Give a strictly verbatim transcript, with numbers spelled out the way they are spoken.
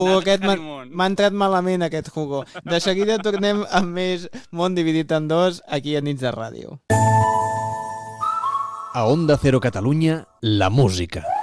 Hugo, aquest m'ha entrat malament, aquest Hugo. De seguida tornem amb més Món dividit en dos, aquí a Nits de Ràdio. A Onda Cero Catalunya, la música.